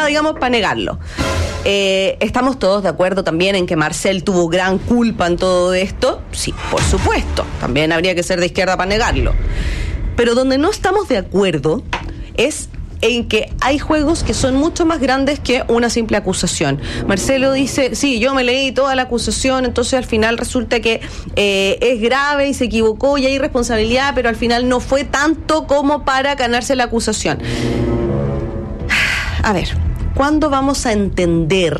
está, digamos, para negarlo. ¿Estamos todos de acuerdo también en que Marcel tuvo gran culpa en todo esto? Sí, por supuesto. También habría que ser de izquierda para negarlo. Pero donde no estamos de acuerdo es en que hay juegos que son mucho más grandes que una simple acusación. Marcelo dice, sí, yo me leí toda la acusación, entonces al final resulta que es grave y se equivocó y hay responsabilidad, pero al final no fue tanto como para ganarse la acusación. A ver, ¿cuándo vamos a entender?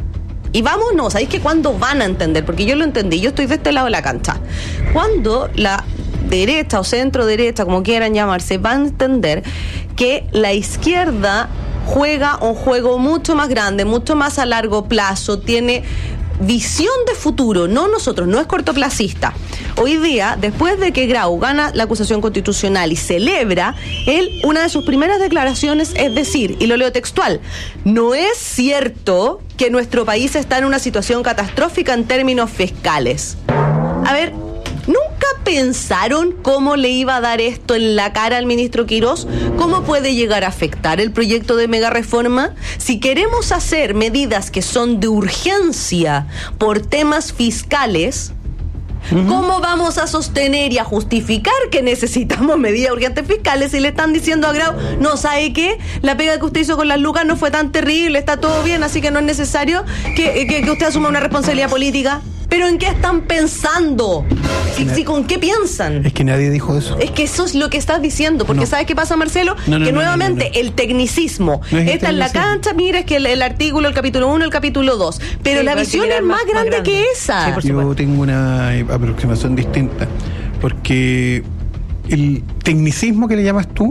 Y vamos, no, ¿sabéis que cuándo van a entender? Porque yo lo entendí, yo estoy de este lado de la cancha. Cuando la derecha o centro derecha, como quieran llamarse, va a entender que la izquierda juega un juego mucho más grande, mucho más a largo plazo, tiene visión de futuro, no nosotros, no es cortoplacista. Hoy día, después de que Grau gana la acusación constitucional y celebra, él, una de sus primeras declaraciones es decir, y lo leo textual, no es cierto que nuestro país está en una situación catastrófica en términos fiscales. A ver, ¿nunca pensaron cómo le iba a dar esto en la cara al ministro Quirós? ¿Cómo puede llegar a afectar el proyecto de megareforma? Si queremos hacer medidas que son de urgencia por temas fiscales, ¿cómo vamos a sostener y a justificar que necesitamos medidas urgentes fiscales si le están diciendo a Grau, no sabe qué, la pega que usted hizo con las lucas no fue tan terrible, está todo bien, así que no es necesario que usted asuma una responsabilidad política? ¿Pero en qué están pensando? ¿Con qué piensan? Es que nadie dijo eso. Es que eso es lo que estás diciendo, porque ¿sabes qué pasa, Marcelo? Que nuevamente el tecnicismo. Esta es la cancha, mira, es que el artículo, el capítulo 1, el capítulo 2. Pero la visión es más grande que esa. Sí, yo tengo una aproximación distinta, porque el tecnicismo que le llamas tú,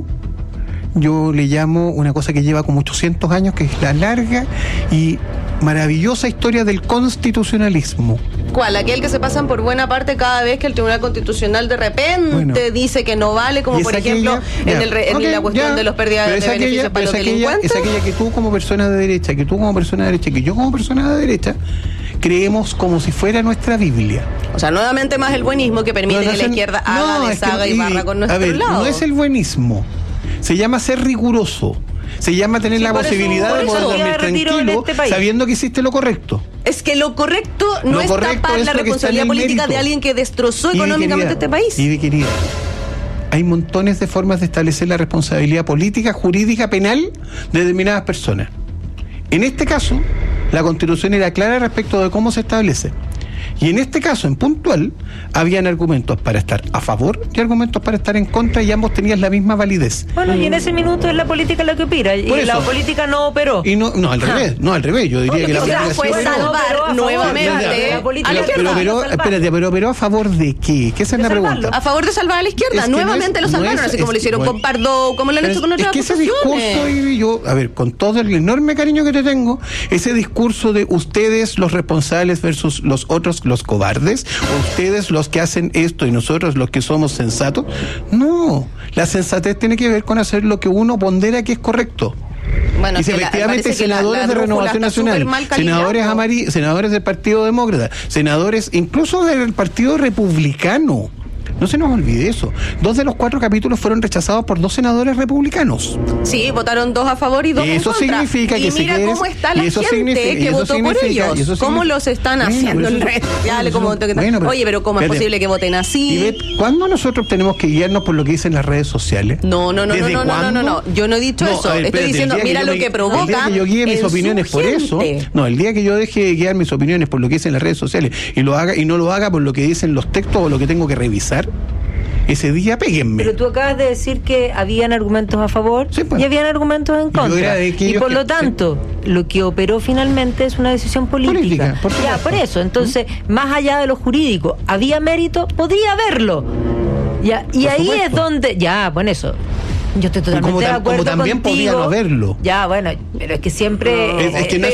yo le llamo una cosa que lleva como 800 años, que es la larga y maravillosa historia del constitucionalismo. ¿Cuál? Aquel que se pasan por buena parte cada vez que el Tribunal Constitucional de repente dice que no vale, como por ejemplo en la cuestión de los pérdidas de beneficios para los delincuentes. Es aquella que tú como persona de derecha, que yo como persona de derecha, creemos como si fuera nuestra Biblia. O sea, nuevamente más el buenismo que permite que la izquierda haga, deshaga y barra con nuestro lado. No es el buenismo, se llama ser riguroso. Se llama tener la posibilidad de poder dormir tranquilo sabiendo que hiciste lo correcto. Es que lo correcto no es tapar la responsabilidad política de alguien que destrozó económicamente este país. Y querida, hay montones de formas de establecer la responsabilidad política, jurídica, penal de determinadas personas. En este caso, la Constitución era clara respecto de cómo se establece. Y en este caso, en puntual, habían argumentos para estar a favor y argumentos para estar en contra, y ambos tenían la misma validez. Bueno, y en ese minuto es la política la que opera, y la política no operó. Y no al revés, yo diría que la política fue salvar nuevamente a la izquierda. Pero operó a favor de qué? ¿Qué es la pregunta? A favor de salvar a la izquierda, nuevamente lo salvaron, así como lo hicieron con Pardo, como lo han hecho con otras acusaciones. Es que ese discurso, y yo, a ver, con todo el enorme cariño que te tengo, ese discurso de ustedes los responsables versus los otros los cobardes, o ustedes los que hacen esto y nosotros los que somos sensatos. No, la sensatez tiene que ver con hacer lo que uno pondera que es correcto. Bueno, y si efectivamente senadores de Renovación Nacional, senadores del Partido Demócrata, senadores incluso del Partido Republicano. No se nos olvide eso. 2 de los 4 capítulos fueron rechazados por 2 senadores republicanos. Sí, votaron 2 a favor y 2 en contra. Eso significa que y mira cómo está la gente que votó por ellos. ¿Cómo los están haciendo en redes sociales? Oye, pero ¿cómo es posible que voten así? ¿Cuándo nosotros tenemos que guiarnos por lo que dicen las redes sociales? No. Yo no he dicho eso. Estoy diciendo, mira lo que provoca. El día que yo guíe mis opiniones por eso, el día que yo deje de guiar mis opiniones por lo que dicen las redes sociales y no lo haga por lo que dicen los textos o lo que tengo que revisar, ese día péguenme. Pero tú acabas de decir que habían argumentos a favor y habían argumentos en contra. Y por lo tanto, lo que operó finalmente es una decisión política. Por eso. Entonces, más allá de lo jurídico, ¿había mérito? Podría haberlo. Y ahí es donde... eso. Yo estoy totalmente de acuerdo como también contigo. Podía no haberlo. Pero es que siempre...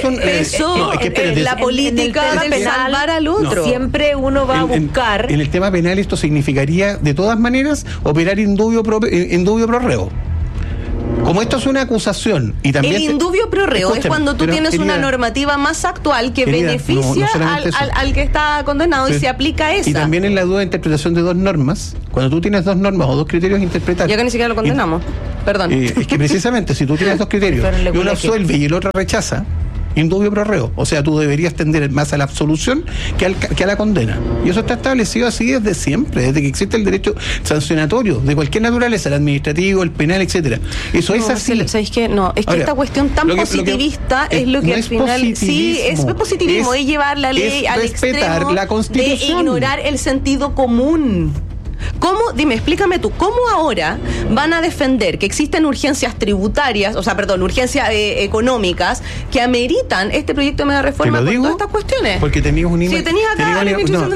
la política de salvar al otro. Siempre uno va a buscar... En el tema penal esto significaría, de todas maneras, operar indubio pro reo. Como esto es una acusación y también... El indubio pro reo es cuando tú tienes una normativa más actual que beneficia al que está condenado y se aplica esa. Y también en la duda de interpretación de 2 normas, cuando tú tienes 2 normas o 2 criterios interpretados... Ya que ni siquiera lo condenamos. Perdón. Es que precisamente, si tú tienes dos criterios, y uno absuelve y el otro rechaza, indubio pro reo. O sea, tú deberías tender más a la absolución que a la condena. Y eso está establecido así desde siempre, desde que existe el derecho sancionatorio de cualquier naturaleza, el administrativo, el penal, etcétera. Eso es así. ¿Sabéis qué? No, es que esta cuestión tan positivista es lo que al final... Sí, es positivismo, es llevar la ley al extremo la Constitución, de ignorar el sentido común. ¿Cómo, dime, explícame tú, cómo ahora van a defender que existen urgencias tributarias, urgencias económicas que ameritan este proyecto de media reforma con todas estas cuestiones? Porque tenías un IMASEC. Sí, tenías acá la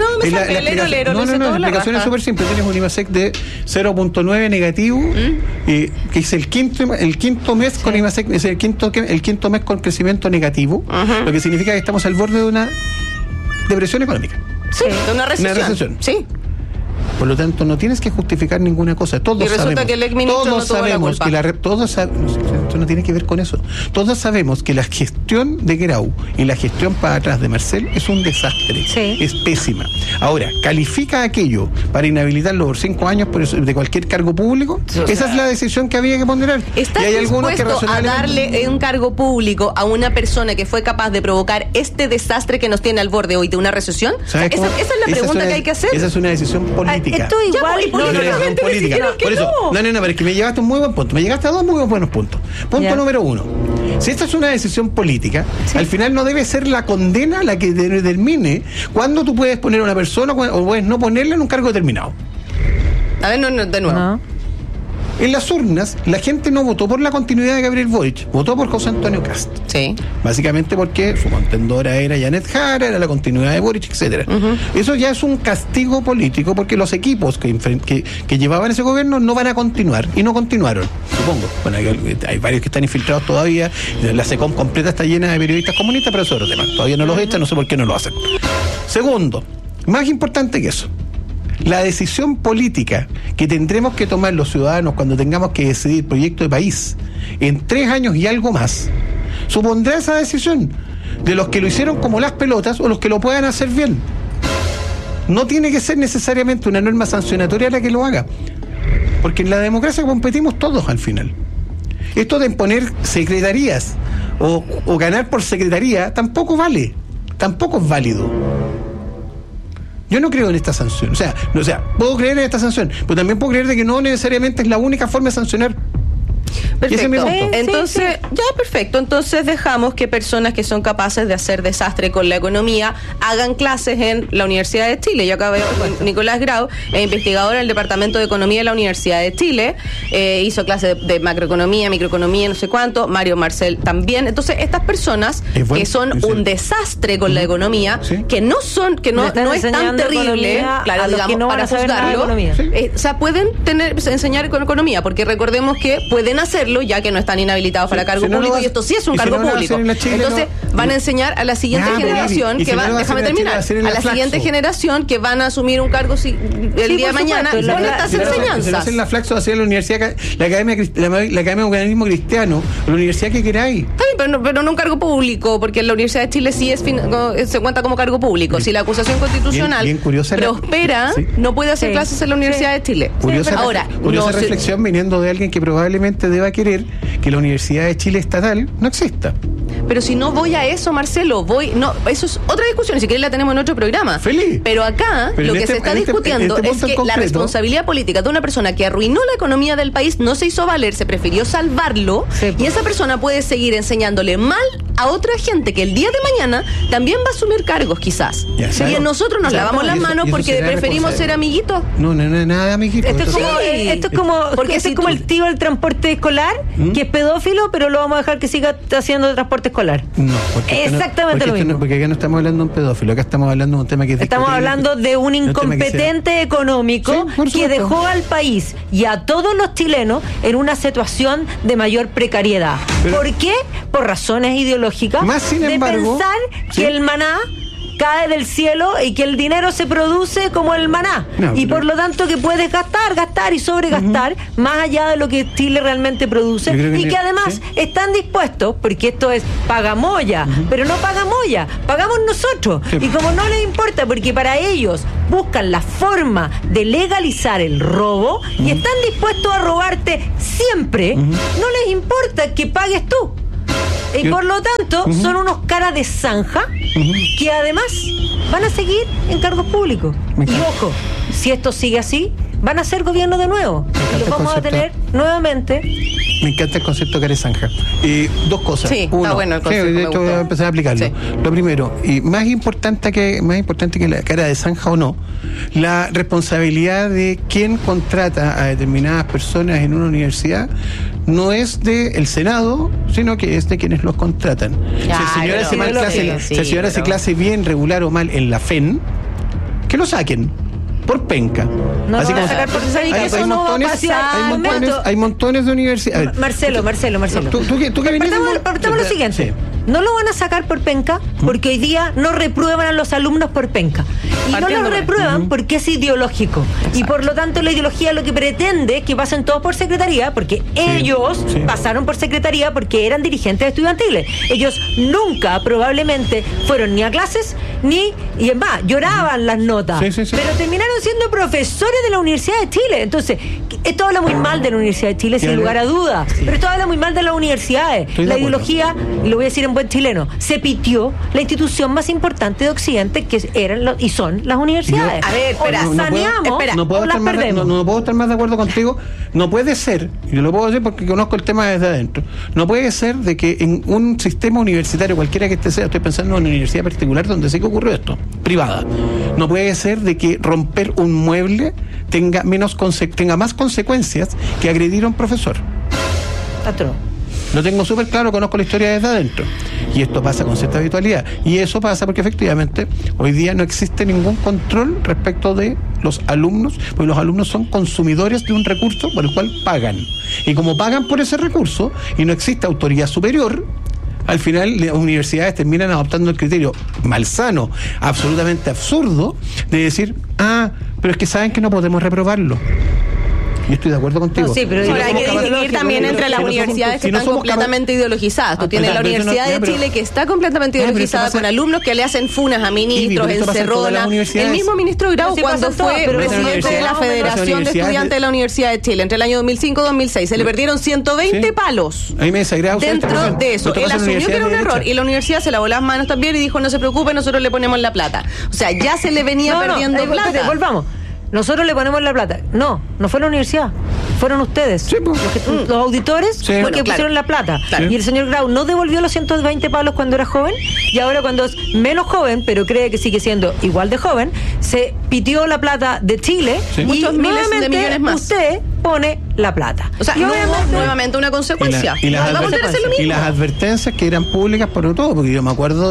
explicación es súper simple. Tienes un IMASEC de 0.9 negativo, que es el quinto mes con IMASEC, es el quinto mes con crecimiento negativo, lo que significa que estamos al borde de una depresión económica. Sí, de una recesión. Sí. Por lo tanto, no tienes que justificar ninguna cosa. Todos sabemos que el exministro no tuvo la culpa. Esto no tiene que ver con eso. Todos sabemos que la gestión de Grau y la gestión para atrás de Marcel es un desastre. Sí. Es pésima. Ahora, ¿califica aquello para inhabilitarlo por 5 años de cualquier cargo público? Esa es la decisión que había que ponderar. ¿Estás dispuesto a darle un cargo público a una persona que fue capaz de provocar este desastre que nos tiene al borde hoy de una recesión? Esa es la pregunta que hay que hacer. Esa es una decisión política. Esto igual por eso. No, pero es que me llevaste a un muy buen punto. Me llegaste a dos muy buenos puntos. Punto número 1. Si esta es una decisión política, al final no debe ser la condena la que determine cuándo tú puedes poner a una persona o puedes no ponerla en un cargo determinado. A ver, de nuevo. No. En las urnas, la gente no votó por la continuidad de Gabriel Boric, votó por José Antonio Kast. Sí. Básicamente porque su contendora era Janet Jara, era la continuidad de Boric, etcétera. Eso ya es un castigo político porque los equipos que llevaban ese gobierno no van a continuar, y no continuaron, supongo. Bueno, hay varios que están infiltrados todavía, la SECOM completa está llena de periodistas comunistas, pero eso es otro tema. Todavía no los echan, no sé por qué no lo hacen. Segundo, más importante que eso, la decisión política que tendremos que tomar los ciudadanos cuando tengamos que decidir proyecto de país en 3 años y algo más, supondrá esa decisión de los que lo hicieron como las pelotas o los que lo puedan hacer bien. No tiene que ser necesariamente una norma sancionatoria la que lo haga, porque en la democracia competimos todos al final. Esto de imponer secretarías o ganar por secretaría tampoco vale, tampoco es válido. Yo no creo en esta sanción. O sea, puedo creer en esta sanción, pero también puedo creer de que no necesariamente es la única forma de sancionar. Perfecto. Entonces, ya perfecto. Entonces dejamos que personas que son capaces de hacer desastre con la economía hagan clases en la Universidad de Chile. Yo acá veo con Nicolás Grau, investigador en el Departamento de Economía de la Universidad de Chile. Hizo clases de macroeconomía, microeconomía, no sé cuánto. Mario Marcel también. Entonces, estas personas que son un desastre con la economía, que no es tan terrible, claro, digamos, para juzgarlo, o sea, pueden enseñar con economía, porque recordemos que pueden hacerlo ya que no están inhabilitados para cargo público, y esto sí es un cargo público. Entonces van a enseñar a la siguiente generación que va, déjame terminar, a la siguiente generación que van a asumir un cargo el día de mañana con estas enseñanzas. Se lo hacen la Flaxo, hacia la universidad, la Academia de Humanismo Cristiano, la universidad que queráis. Está bien, pero no un cargo público, porque la Universidad de Chile sí se cuenta como cargo público. Si la acusación constitucional prospera, no puede hacer clases en la Universidad de Chile. Curiosa reflexión viniendo de alguien que probablemente deba querer que la Universidad de Chile estatal no exista. Pero si no voy a eso, Marcelo, eso es otra discusión, y si querés la tenemos en otro programa. Feliz. Pero acá lo que se está discutiendo es que la responsabilidad política de una persona que arruinó la economía del país no se hizo valer, se prefirió salvarlo, y esa persona puede seguir enseñándole mal a otra gente que el día de mañana también va a asumir cargos, quizás. Y nosotros nos lavamos las manos porque preferimos ser amiguitos. No, nada de amiguitos. Esto es como el tío del transporte escolar, que es pedófilo, pero lo vamos a dejar que siga haciendo transporte escolar. No, exactamente lo mismo. Porque acá no estamos hablando de un pedófilo, acá estamos hablando de un tema que estamos hablando de un incompetente económico que dejó al país y a todos los chilenos en una situación de mayor precariedad. ¿Por qué? Por razones ideológicas. Más sin embargo, pensar que el maná cae del cielo y que el dinero se produce como el maná. Y por lo tanto que puedes gastar y sobregastar más allá de lo que Chile realmente produce, y que además están dispuestos, porque esto es pagamoya, pero no pagamoya, pagamos nosotros. Y como no les importa, porque para ellos buscan la forma de legalizar el robo y están dispuestos a robarte siempre, no les importa que pagues tú. Y por lo tanto son unos caras de zanja que además van a seguir en cargos públicos. Y ojo, si esto sigue así, van a ser gobierno de nuevo y los vamos a tener nuevamente. Me encanta el concepto cara de zanja. Dos cosas. Sí, uno, está bueno el concepto. De hecho voy a empezar a aplicarlo. Sí. Lo primero, y más importante que la cara de zanja o no, la responsabilidad de quien contrata a determinadas personas en una universidad no es del Senado, sino que es de quienes los contratan. Si el señor hace clase bien, regular o mal en la FEN, que lo saquen por penca. No así como sacar por hay montones de universidades. Marcelo. Tú que viniste. Partamos lo siguiente. Sí. No lo van a sacar por penca porque hoy día no reprueban a los alumnos por penca. Y no lo reprueban porque es ideológico. Exacto. Y por lo tanto la ideología lo que pretende es que pasen todos por secretaría, porque ellos pasaron por secretaría porque eran dirigentes estudiantiles. Ellos nunca probablemente fueron ni a clases y es más, lloraban las notas. Pero terminaron siendo profesores de la Universidad de Chile. Entonces, esto habla muy mal de la Universidad de Chile, sin lugar a dudas. Pero esto habla muy mal de las universidades. La ideología, y lo voy a decir en buen chileno, se pitió la institución más importante de Occidente, que eran y son las universidades. A ver, espera, no puedo estar más de acuerdo contigo. No puede ser, yo lo puedo decir porque conozco el tema desde adentro, no puede ser de que en un sistema universitario, cualquiera que este sea, estoy pensando en una universidad particular donde sí que ocurrió esto, privada, no puede ser de que romper un mueble tenga más consecuencias que agredir a un profesor. Lo tengo súper claro, conozco la historia desde adentro. Y esto pasa con cierta habitualidad. Y eso pasa porque efectivamente hoy día no existe ningún control respecto de los alumnos, porque los alumnos son consumidores de un recurso por el cual pagan. Y como pagan por ese recurso y no existe autoridad superior, al final las universidades terminan adoptando el criterio malsano, absolutamente absurdo, de decir, pero es que saben que no podemos reprobarlo. Yo estoy de acuerdo contigo. No, sí, pero hay que distinguir también entre las universidades que están completamente ideologizadas. Tú tienes la Universidad de Chile que está completamente ideologizada con alumnos que le hacen funas a ministros, encerronas. El mismo ministro Grau, cuando fue presidente de la Federación de Estudiantes de la Universidad de Chile, entre el año 2005 y 2006, se le perdieron 120 palos. A mí me desagrada dentro de eso. Él asumió que era un error y la universidad se lavó las manos también y dijo, no se preocupe, nosotros le ponemos la plata. O sea, ya se le venía perdiendo plata. Volvamos. Nosotros le ponemos la plata. No fue la universidad. Fueron ustedes. Sí, pues. Los auditores porque pusieron la plata. Claro. Y el señor Grau no devolvió los 120 palos cuando era joven, y ahora cuando es menos joven, pero cree que sigue siendo igual de joven, se pitió la plata de Chile y muchos miles de millones más. Usted pone la plata. O sea, y nuevamente una consecuencia. Y las advertencias que eran públicas por todo, porque yo me acuerdo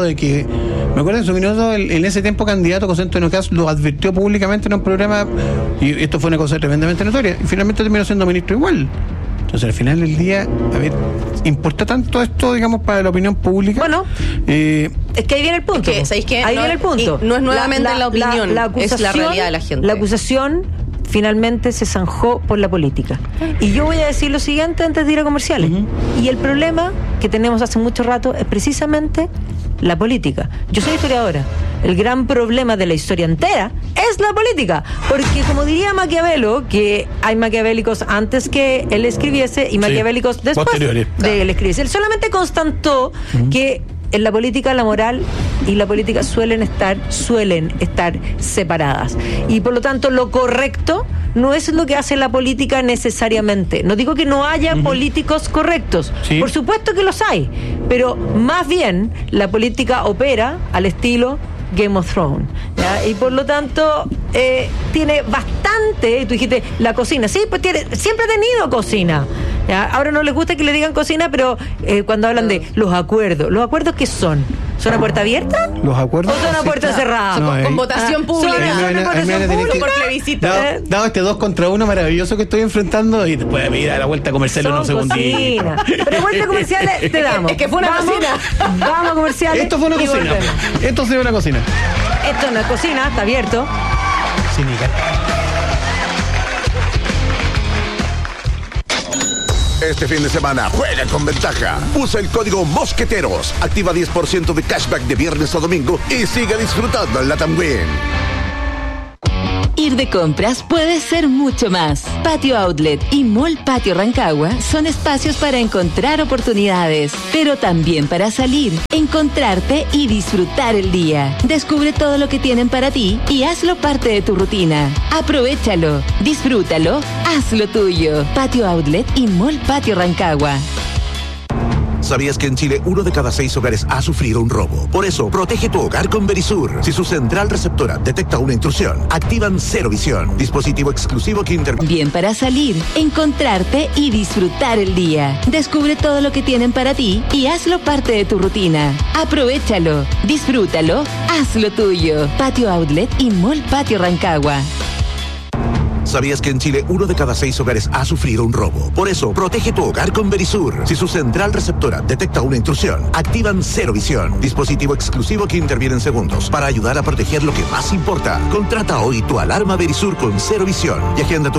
en su minuto, en ese tiempo candidato Cosentino Nocas lo advirtió públicamente en un programa, y esto fue una cosa tremendamente notoria, y finalmente terminó siendo ministro igual. Entonces al final del día, ¿importa tanto esto, digamos, para la opinión pública? Bueno, es que ahí viene el punto. ¿Sabéis qué? Ahí viene el punto. No es nuevamente la opinión, es la realidad de la gente. La acusación finalmente se zanjó por la política. Y yo voy a decir lo siguiente antes de ir a comerciales. Y el problema que tenemos hace mucho rato es precisamente la política. Yo soy historiadora. El gran problema de la historia entera es la política, porque como diría Maquiavelo, que hay maquiavélicos antes que él escribiese y maquiavélicos después de él escribiese. Él solamente constató que en la política la moral y la política suelen estar separadas, y por lo tanto lo correcto no es lo que hace la política necesariamente. No digo que no haya políticos correctos, por supuesto que los hay, pero más bien la política opera al estilo Game of Thrones, ¿ya? Y por lo tanto tiene bastante. Tú dijiste la cocina, pues siempre ha tenido cocina, ¿ya? Ahora no les gusta que le digan cocina, pero cuando hablan de los acuerdos ¿qué son? ¿Zona puerta abierta? Los acuerdos. ¿O zona puerta cerrada? No, con votación pública. Votación pública por plebiscito. Dado este 2 contra 1 maravilloso que estoy enfrentando, y después de ir a la vuelta comercial unos segunditos. Pero vuelta comercial te damos. Es que fue una cocina. Vamos a comerciales. Esto fue una cocina. Esto fue una cocina. Esto no es cocina, está abierto. Cínica. Este fin de semana juega con ventaja. Usa el código Mosqueteros. Activa 10% de cashback de viernes a domingo y sigue disfrutando en LATAM Win. Ir de compras puede ser mucho más. Patio Outlet y Mall Patio Rancagua son espacios para encontrar oportunidades, pero también para salir, encontrarte y disfrutar el día. Descubre todo lo que tienen para ti y hazlo parte de tu rutina. Aprovéchalo, disfrútalo, hazlo tuyo. Patio Outlet y Mall Patio Rancagua. ¿Sabías que en Chile 1 de cada 6 hogares ha sufrido un robo? Por eso, protege tu hogar con Verisur. Si su central receptora detecta una intrusión, activan Cero Visión, dispositivo exclusivo que interviene. Bien para salir, encontrarte y disfrutar el día. Descubre todo lo que tienen para ti y hazlo parte de tu rutina. Aprovéchalo, disfrútalo, hazlo tuyo. Patio Outlet y Mall Patio Rancagua. ¿Sabías que en Chile 1 de cada 6 hogares ha sufrido un robo? Por eso, protege tu hogar con Verisur. Si su central receptora detecta una intrusión, activan Cero Visión, dispositivo exclusivo que interviene en segundos para ayudar a proteger lo que más importa. Contrata hoy tu alarma Verisur con Cero Visión y agenda tu